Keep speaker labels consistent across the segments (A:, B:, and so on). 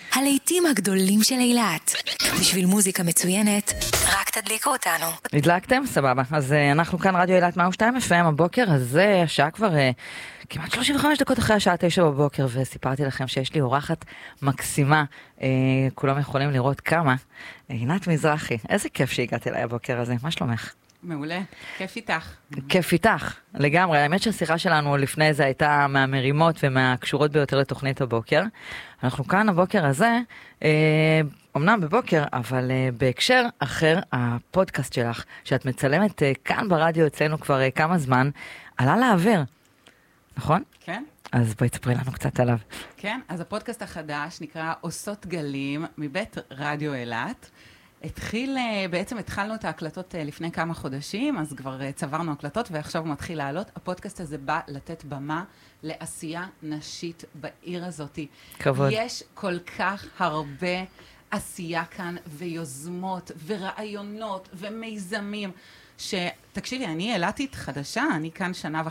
A: הלהיטים הגדולים של אילת. בשביל מוזיקה מצוינת, רק תדליקו אותנו.
B: הדלקתם? סבבה. אז אנחנו כאן רדיו אילת 102 FM. הבוקר הזה, השעה כבר כמעט 35 דקות אחרי השעה 9 בבוקר, וסיפרתי לכם שיש לי אורחת מקסימה. כולם יכולים לראות כמה. עינת מזרחי, איזה כיף שהגעת אליי הבוקר הזה. מה שלומך?
C: מעולה, כיף איתך.
B: כיף איתך, לגמרי. האמת שהשיחה שלנו לפני זה הייתה מהמרימות ומהקשורות ביותר לתוכנית הבוקר. אנחנו כאן הבוקר הזה, אמנם בבוקר, אבל בהקשר אחר, הפודקאסט שלך, שאת מצלמת כאן ברדיו אצלנו כבר כמה זמן, עלה לאוויר, נכון?
C: כן.
B: אז בואי תספרי לנו קצת עליו.
C: כן, אז הפודקאסט החדש נקרא עושות גלים מבית רדיו אילת. התחלנו את ההקלטות לפני כמה חודשים, אז כבר צברנו הקלטות ועכשיו הוא מתחיל לעלות. הפודקאסט הזה בא לתת במה לעשייה נשית בעיר הזאת.
B: כבוד.
C: יש כל כך הרבה עשייה כאן ויוזמות ורעיונות ומיזמים, שתקשיבי, אני אילתית חדשה, אני כאן 1.5 שנה,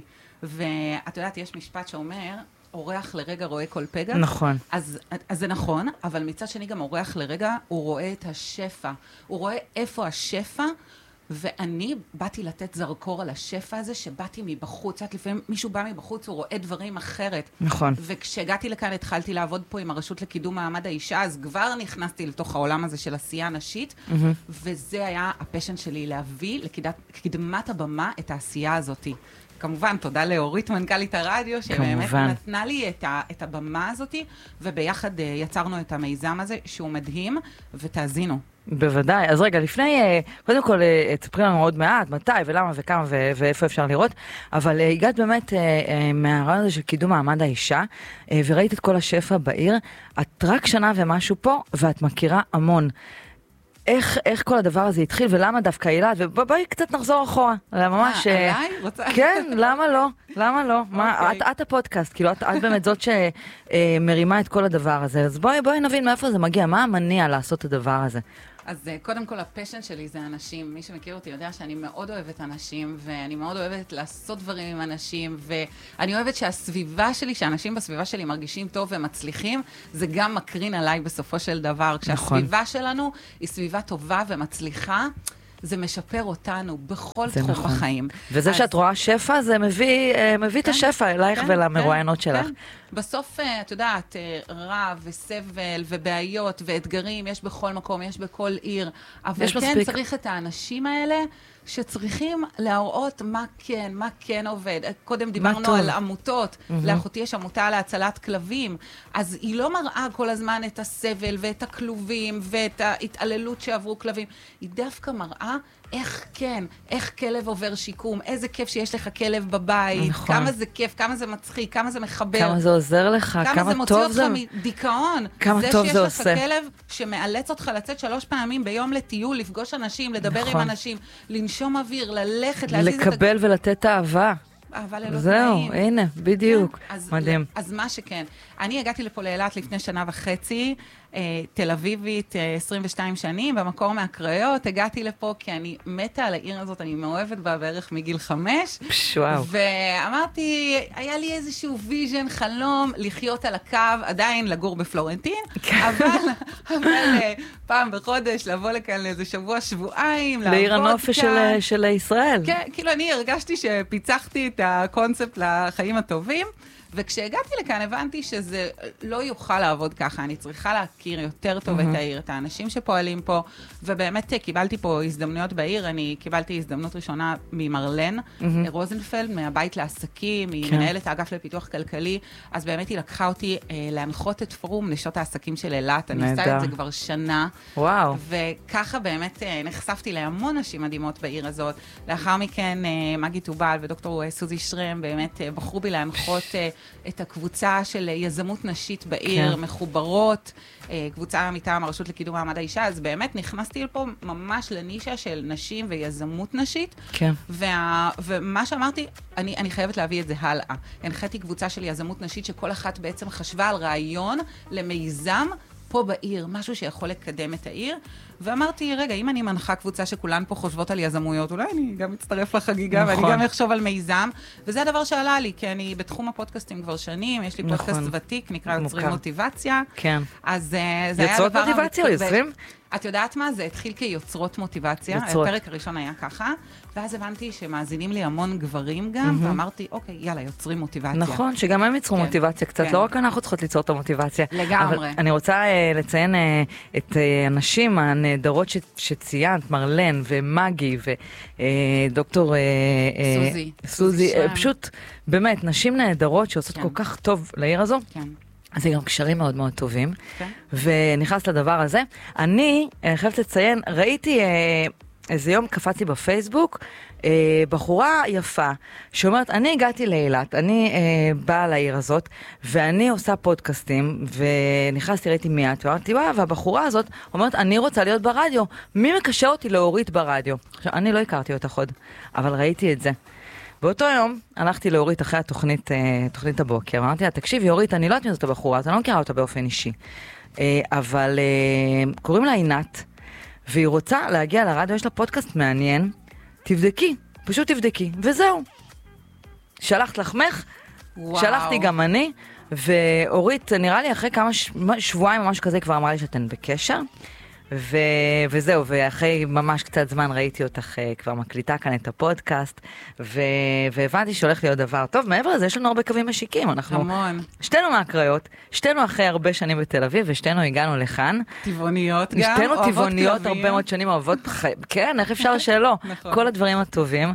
C: ואת יודעת, יש משפט שאומר, אורח לרגע רואה כל פגע.
B: נכון.
C: אז זה נכון, אבל מצד שני גם אורח לרגע, הוא רואה את השפע. הוא רואה איפה השפע, ואני באתי לתת זרקור על השפע הזה, שבאתי מבחוץ. לפעמים מישהו בא מבחוץ, הוא רואה דברים אחרת.
B: נכון.
C: וכשהגעתי לכאן, התחלתי לעבוד פה עם הרשות לקידום מעמד האישה, אז כבר נכנסתי לתוך העולם הזה של עשייה נשית, וזה היה הפשן שלי, להביא לקדמת הבמה את העשייה הזאת. כמובן, תודה לאורית, מנכ"לית הרדיו, שבאמת נתנה לי את הבמה הזאת, וביחד יצרנו את המיזם הזה, שהוא מדהים, ותאזינו.
B: בוודאי. אז רגע, לפני, קודם כל, תספרי לנו עוד מעט, מתי ולמה וכמה ואיפה אפשר לראות, אבל הגעת באמת מהרעיון הזה של קידום מעמד האישה, וראית את כל השפע בעיר. את רק 1 שנה ומשהו פה, ואת מכירה המון. איך כל הדבר הזה התחיל, ולמה דווקא אילת, ובואי קצת נחזור אחורה. ממש...
C: עליי? רוצה?
B: כן, למה לא? למה לא? את הפודקאסט, כאילו, את באמת זאת שמרימה את כל הדבר הזה. אז בואי נבין מאיפה זה מגיע, מה המניע לעשות את הדבר הזה.
C: אז קודם כל, הפשן שלי זה אנשים. מי שמכיר אותי יודע שאני מאוד אוהבת אנשים, ואני מאוד אוהבת לעשות דברים עם אנשים, ואני אוהבת שהסביבה שלי, שאנשים בסביבה שלי מרגישים טוב ומצליחים, זה גם מקרין עליי בסופו של דבר. כשהסביבה שלנו היא סביבה טובה ומצליחה, זה משפר אותנו בכל תחום בחיים.
B: וזה שאת רואה שפע, זה מביא את השפע אלייך ולמרואיינות שלך.
C: בסוף, את יודעת, רע וסבל ובעיות ואתגרים, יש בכל מקום, יש בכל עיר. אבל כן צריך את האנשים האלה שצריכים להראות מה כן עובד. קודם דיברנו על עמותות. לאחותי יש עמותה להצלת כלבים. אז היא לא מראה כל הזמן את הסבל ואת הכלובים ואת ההתעללות שעברו כלבים. היא דווקא מראה איך כלב עובר שיקום, איזה כיף שיש לך כלב בבית, כמה זה כיף, כמה זה מצחיק, כמה זה מחבר.
B: כמה זה עוזר לך, כמה
C: זה מוציא אותך מדיכאון.
B: כמה טוב זה עושה.
C: זה שיש לך כלב שמאלץ אותך לצאת 3 פעמים ביום לטיול, לפגוש אנשים, לדבר עם אנשים, לנשום אוויר, ללכת,
B: לקבל ולתת אהבה.
C: אהבה ללא תנאים.
B: זהו, הנה, בדיוק. מדהים.
C: אז מה שכן, אני הגעתי לפה לאילת לפני 1.5 שנה, תל אביבית, 22 שנים, במקור מהקריות, הגעתי לפה כי אני מתה על העיר הזאת, אני מאוהבת בה בערך מגיל 5.
B: וואו.
C: ואמרתי, היה לי איזשהו ויז'ן, חלום, לחיות על הקו, עדיין לגור בפלורנטין, אבל פעם בחודש לבוא לכאן לאיזה שבוע-שבועיים, לעבוד כאן.
B: לעיר הנופש של ישראל.
C: כן, כאילו אני הרגשתי שפיצחתי את הקונספט לחיים הטובים, וכשהגעתי לכאן הבנתי שזה לא יוכל לעבוד ככה, אני צריכה להכיר יותר טוב את העיר, את האנשים שפועלים פה, ובאמת קיבלתי פה הזדמנויות בעיר, אני קיבלתי הזדמנות ראשונה ממרלן רוזנפלד, מהבית לעסקים, היא מנהלת האגף לפיתוח כלכלי, אז באמת היא לקחה אותי להנחות את פורום נשות העסקים של אילת, אני עושה את זה כבר 1 שנה, וככה באמת נחשפתי להמון נשים מדהימות בעיר הזאת, לאחר מכן מגי טובל ודוקטור סוזי שרם באמת בחרו בי להנחות את הקבוצה של יזמות נשית בעיר, מחוברות, קבוצה מטעם הרשות לקידום מעמד האישה, אז באמת נכנסתי לפה ממש לנישה של נשים ויזמות נשית, ומה שאמרתי, אני חייבת להביא את זה הלאה. הנחיתי קבוצה של יזמות נשית שכל אחת בעצם חשבה על רעיון למיזם פה בעיר, משהו שיכול לקדם את העיר, ואמרתי, רגע, אם אני מנחה קבוצה שכולן פה חושבות על יזמויות, אולי אני גם אצטרף לחגיגה, ואני גם אחשוב על מיזם, וזה הדבר שעלה לי, כי אני בתחום הפודקאסטים כבר שנים, יש לי פודקאסט ותיק, נקרא יוצרים מוטיבציה.
B: כן.
C: אז זה היה
B: יוצרות מוטיבציה או יוצרים?
C: את יודעת מה? זה התחיל כיוצרות מוטיבציה, הפרק הראשון היה ככה, ואז הבנתי שמאזינים לי המון גברים גם, ואמרתי, אוקיי, יאללה, יוצרים מוטיבציה.
B: נכון, שגם הם ייצרו מוטיבציה קצת, לא רק אנחנו צריכות ליצור את המוטיבציה.
C: לגמרי.
B: אני רוצה לציין את הנשים הנהדרות שציינת, מרלן ומגי ודוקטור סוזי, פשוט באמת, נשים נהדרות שעושות כל כך טוב לעיר הזו. כן. אז זה גם קשרים מאוד מאוד טובים, ונכנס לדבר הזה. אני חייבת לציין, ראיתי איזה יום קפצתי בפייסבוק, בחורה יפה, שאומרת, אני הגעתי לאילת, אני באה לעיר הזאת, ואני עושה פודקאסטים, ונכנסתי, ראיתי מיד, ואמרתי, והבחורה הזאת אומרת, אני רוצה להיות ברדיו, מי מקשר אותי להוריד ברדיו? עכשיו, אני לא הכרתי אותך עוד, אבל ראיתי את זה. באותו יום הלכתי להורית אחרי תוכנית הבוקר, אמרתי לה, תקשיבי, הורית, אני לא יודעת מי זאת הבחורה, אז אני לא מכירה אותה באופן אישי. אבל קוראים לה עינת, והיא רוצה להגיע לרדיו, יש לה פודקאסט מעניין, תבדקי, פשוט תבדקי, וזהו. שלחת לחמך, שלחתי גם אני, והורית, נראה לי אחרי כמה שבועיים או משהו כזה, כבר אמרה לי שאתן בקשר. וזהו, ואחרי ממש קצת זמן ראיתי אותך כבר מקליטה כאן את הפודקאסט, והבנתי שהולך להיות דבר טוב. מעבר לזה, יש לנו הרבה קווים משיקים. אנחנו שתינו מהקריות, שתינו אחרי הרבה שנים בתל אביב, ושתינו הגענו לכאן.
C: טבעוניות גם,
B: שתינו טבעוניות הרבה מאוד שנים, אוהבות, כן, איך אפשר שלא? כל הדברים הטובים,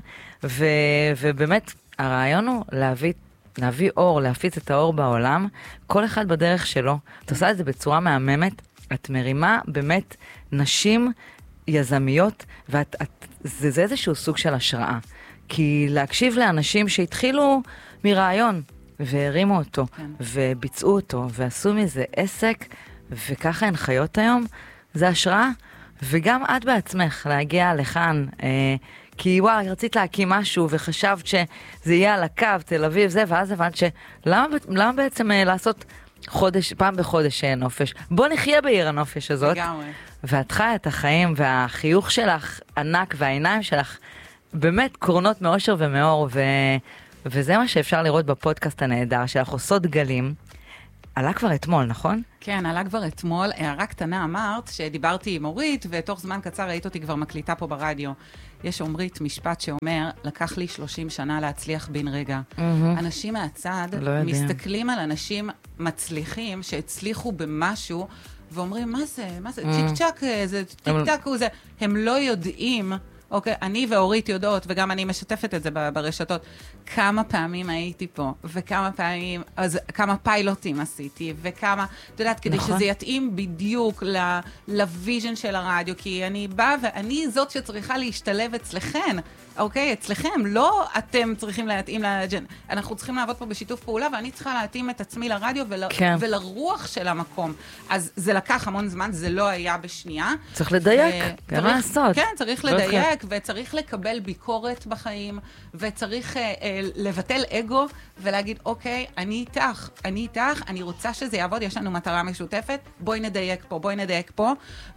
B: ובאמת, הרעיון הוא להביא אור, להפיץ את האור בעולם, כל אחד בדרך שלו. את עושה את זה בצורה מהממת, את מרימה באמת נשים יזמיות, וזה איזשהו סוג של השראה. כי להקשיב לאנשים שהתחילו מרעיון, והרימו אותו, וביצעו אותו, ועשו מזה עסק, וככה הן חיות היום, זה השראה. וגם את בעצמך להגיע לכאן, כי וואי, רצית להקים משהו, וחשבת שזה יהיה על הקו, תל אביב, זה, ואז הבנת למה בעצם לעשות פעם בחודש נופש. בוא נחיה בעיר הנופש הזאת.
C: לגמרי.
B: ואת חיה את החיים, והחיוך שלך ענק, והעיניים שלך באמת קורנות מאושר ומאור, וזה מה שאפשר לראות בפודקאסט הנהדר, שלך עושות גלים. עלה כבר אתמול, נכון?
C: כן, עלה כבר אתמול. הערה קטנה אמרת שדיברתי עם אורית, ותוך זמן קצר ראית אותי כבר מקליטה פה ברדיו. יש אומרית משפט שאומר, לקח לי 30 שנה להצליח בן רגע. אנשים מהצד מסתכלים על אנשים מצליחים שהצליחו במשהו, ואומרים, מה זה? מה זה? צ'יק צ'ק, זה טיק טק, זה. הם לא יודעים, אוקיי, אני ואורית יודעות, וגם אני משתפת את זה ברשתות, כמה פעמים הייתי פה, וכמה פעמים, אז כמה פיילוטים עשיתי, וכמה, את יודעת, כדי שזה יתאים בדיוק לוויז'ן של הרדיו, כי אני באה ואני זאת שצריכה להשתלב אצלכן, אוקיי, אצלכם, לא אתם צריכים להתאים אנחנו צריכים לעבוד פה בשיתוף פעולה, ואני צריכה להתאים את עצמי לרדיו ולרוח של המקום. אז זה לקח המון זמן, זה לא היה בשנייה.
B: צריך לדייק, גם לעשות.
C: כן, צריך לדייק, וצריך לקבל ביקורת בחיים, וצריך לבטל אגו, ולהגיד, אוקיי, אני איתך, אני רוצה שזה יעבוד, יש לנו מטרה משותפת, בואי נדייק פה,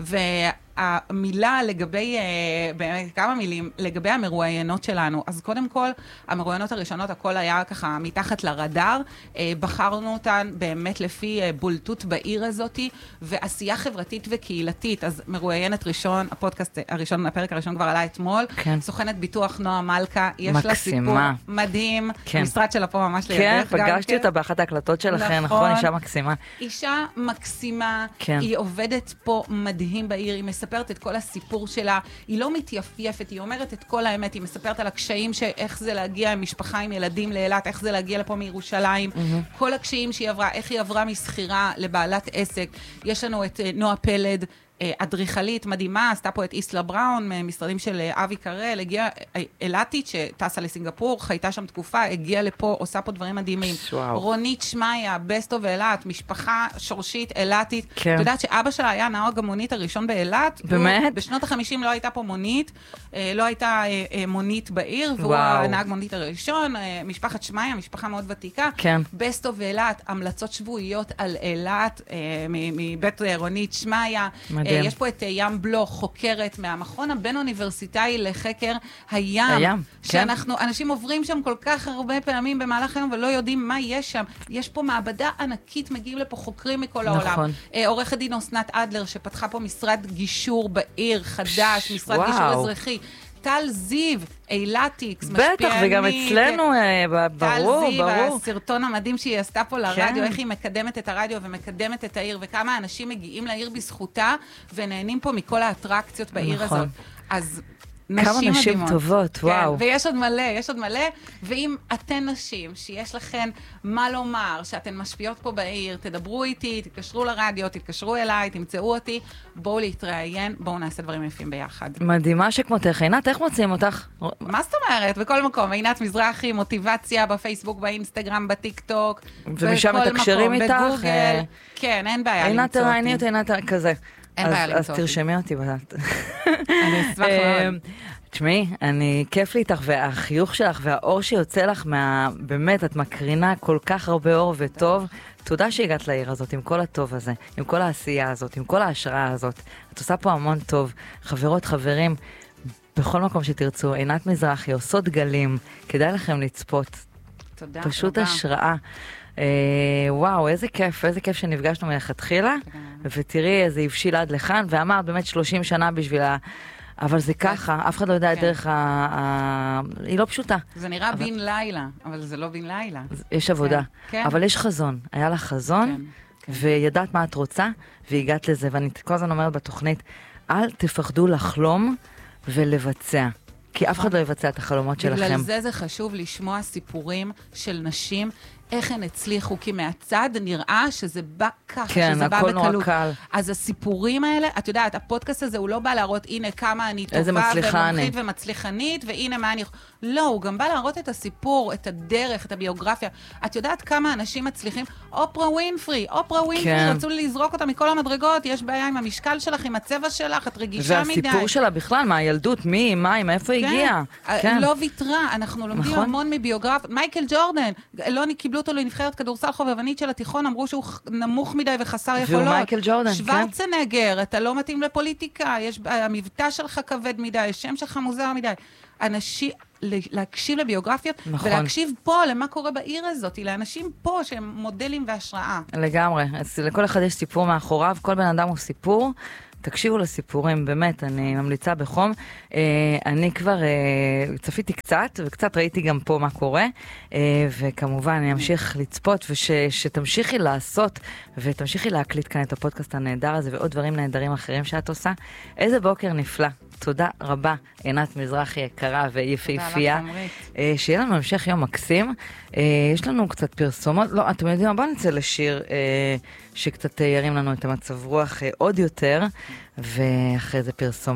C: המילה לגבי, באמת כמה מילים, לגבי המרואיינות שלנו. אז קודם כל, המרואיינות הראשונות, הכל היה ככה מתחת לרדאר. בחרנו אותן באמת לפי בולטות בעיר הזאת, ועשייה חברתית וקהילתית. אז מרואיינת ראשון, הפודקאסט הראשון, הפרק הראשון כבר עלה אתמול. כן. סוכנת ביטוח נועה מלכה. יש לה סיפור מדהים. כן. המשרד שלה פה ממש לידך.
B: כן, פגשתי אותה באחת ההקלטות שלכם, נכון, אישה מקסימה.
C: אישה מקסימה, כן. היא עובדת פה מדהים בעיר, היא מספרת את כל הסיפור שלה, היא לא מתייפייפת, היא אומרת את כל האמת, היא מספרת על הקשיים, איך זה להגיע עם משפחה, עם ילדים לאילת, איך זה להגיע לפה מירושלים, כל הקשיים שהיא עברה, איך היא עברה מסחירה לבעלת עסק. יש לנו את נועה פלד, אדריכלית מדהימה, עשתה פה את איסלה בראון, משרדים של אבי קרל, הגיעה אילתית שטסה לסינגפור, חייתה שם תקופה, הגיעה לפה, עושה פה דברים מדהימים. רונית שמיה, בסטו ואילת, משפחה שורשית אילתית.
B: כן.
C: את יודעת שאבא שלה היה נהג המונית הראשון באילת.
B: באמת?
C: בשנות ה-50 לא הייתה פה מונית, לא הייתה מונית בעיר, והוא הנהג מונית הראשון, משפחת שמיה, משפחה מאוד ותיקה.
B: כן.
C: בסטו ואילת, המלצות שבועיות על אילת, מבית רונית שמיה.
B: מדהים.
C: יש פה את ים בלוך, חוקרת מהמכון הבין-אוניברסיטאי לחקר הים. שאנחנו, אנשים עוברים שם כל כך הרבה פעמים במהלך היום ולא יודעים מה יש שם. יש פה מעבדה ענקית, מגיעים לפה חוקרים מכל העולם. עורכת דין אסנת אדלר, שפתחה פה משרד גישור בעיר חדש, משרד גישור אזרחי. טל זיו, אילתיקס, משפיענית.
B: בטח, וגם אצלנו, ברור,
C: טל זיו, הסרטון המדהים שהיא עשתה פה לרדיו, איך היא מקדמת את הרדיו ומקדמת את העיר, וכמה אנשים מגיעים לעיר בזכותה, ונהנים פה מכל האטרקציות בעיר הזאת. אז
B: כמה נשים טובות, וואו.
C: ויש עוד מלא, יש עוד מלא, ואם אתן נשים שיש לכן מה לומר, שאתן משפיעות פה בעיר, תדברו איתי, תתקשרו לרדיו, תתקשרו אליי, תמצאו אותי, בואו להתראיין, בואו נעשה דברים יפים ביחד.
B: מדהימה שכמותך. עינת, איך מוצאים אותך?
C: מה זאת אומרת? בכל מקום. עינת מזרחי, מוטיבציה בפייסבוק, באינסטגרם, בטיק טוק,
B: ומשם מתקשרים איתך?
C: בגוגל. כן, אין בעיה למצוא אותי.
B: עינת תראייני אותי, עינת כזה.
C: אין בעיה למצוא אותי.
B: אז תרשמי אותי בדת.
C: אני אשמח מאוד.
B: תשמעי, כיף לי איתך, והחיוך שלך והאור שיוצא לך, באמת, את מקרינה כל כך הרבה אור וטוב. תודה שהגעת לעיר הזאת, עם כל הטוב הזה, עם כל העשייה הזאת, עם כל ההשראה הזאת. את עושה פה המון טוב. חברות, חברים, בכל מקום שתרצו, עינת מזרחי, עושות גלים, כדאי לכם לצפות.
C: תודה רבה.
B: פשוט השראה. וואו, איזה כיף שנפגשנו מלכתחילה, ותראי איזה הבשיל עד לכאן, ואמרת באמת 30 שנה בשבילה, אבל זה ככה, אף אחד לא יודע את דרך היא לא פשוטה.
C: זה נראה בן לילה, אבל זה לא בן לילה.
B: יש עבודה, אבל יש חזון, היה לך חזון, וידעת מה את רוצה, והגעת לזה, ואני כל הזמן אומרת בתוכנית, אל תפחדו לחלום ולבצע. כי אף אחד לא יבצע את החלומות שלכם.
C: בגלל זה חשוב לשמוע סיפורים של נשים, איך הן הצליחו, כי מהצד נראה שזה בא ככה,
B: כן,
C: שזה בא
B: הכל נורא
C: בקלות.
B: קל.
C: אז הסיפורים האלה, את יודעת, הפודקאסט הזה הוא לא בא להראות, הנה כמה אני
B: איזה
C: טובה
B: מצליחה
C: ומומחית ומצליחנית, והנה מה אני... לא, הוא גם בא להראות את הסיפור, את הדרך, את הביוגרפיה. את יודעת כמה אנשים מצליחים? אופרה ווינפרי,
B: כן.
C: שרצו לי לזרוק אותה מכל המדרגות, יש בעיה עם המשקל שלך, עם הצבע שלך, את רגישה מדי.
B: והסיפור שלה בכלל, מהילדות, מי, מה, מאיפה הגיעה?
C: כן. לא ויתרה, אנחנו לומדים המון מביוגרפיה. מייקל ג'ורדן, לא קיבלו אותו לנבחרת כדורסל חובבנית של התיכון, אמרו שהוא נמוך מדי וחסר יכולות.
B: והוא מייקל ג'ורדן, כן.
C: שוורצנגר, אתה לא מתאים לפוליטיקה, המבטא שלך כבד מדי, השם שלך מוזר מדי. אנשים, להקשיב לביוגרפיות, ולהקשיב פה למה קורה בעיר הזאת, לאנשים פה שהם מודלים והשראה.
B: לגמרי. לכל אחד יש סיפור מאחוריו, כל בן אדם הוא סיפור. תקשיבו לסיפורים, באמת, אני ממליצה בחום. אני כבר צפיתי קצת, וקצת ראיתי גם פה מה קורה, וכמובן אני אמשיך לצפות, ושתמשיכי לעשות, ותמשיכי להקליט כאן את הפודקאסט הנהדר הזה, ועוד דברים נהדרים אחרים שאת עושה. איזה בוקר נפלא. תודה רבה, עינת מזרחי יקרה ויפהפייה. שיהיה לנו המשך יום מקסים. יש לנו קצת פרסומות, לא, אתם יודעים, בואו נצא לשיר שקצת ירים לנו את המצב רוח עוד יותר, ואחרי זה פרסומות.